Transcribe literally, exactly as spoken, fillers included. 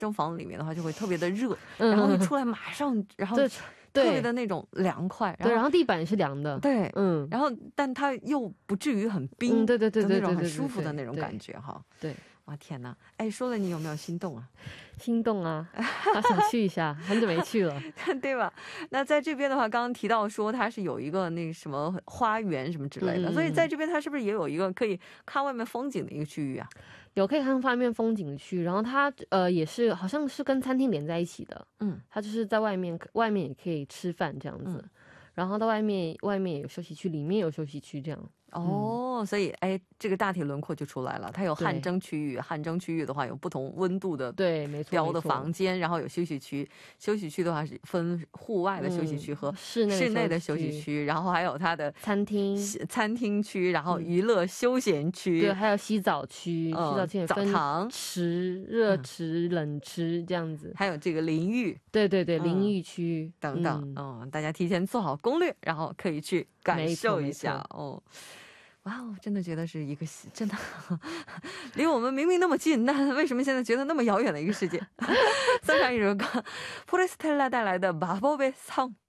蒸房里面的话就会特别的热，然后一出来马上然后特别的那种凉快， 对，然后地板也是凉的， 对，嗯，然后但它又不至于很冰，对对对对，那种很舒服的那种感觉哈。对，哇天哪，哎，说了你有没有心动啊？ 心动啊，好想去一下，很久没去了， 对吧？那在这边的话，刚刚提到说它是有一个那什么花园什么之类的，所以在这边它是不是也有一个可以看外面风景的一个区域啊？ 有可以看外面风景的区域，然后它呃也是好像是跟餐厅连在一起的，嗯，它就是在外面外面也可以吃饭这样子，然后到外面外面有休息区，里面有休息区这样。 哦，所以哎，这个大体轮廓就出来了。它有汗蒸区域，汗蒸区域的话有不同温度的对没错标的房间，然后有休息区，休息区的话是分户外的休息区和室内的休息区，然后还有它的餐厅餐厅区，然后娱乐休闲区，对，还有洗澡区，洗澡区澡堂池、热池、冷池这样子，还有这个淋浴，对对对，淋浴区等等。嗯，大家提前做好攻略，然后可以去感受一下哦。哇哦，真的觉得是一个真的离我们明明那么近，但为什么现在觉得那么遥远的一个世界？送上一首歌，포레스텔라带来的마법의 성。